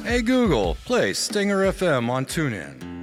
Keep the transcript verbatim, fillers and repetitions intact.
Hey Google, play Stinger F M on TuneIn.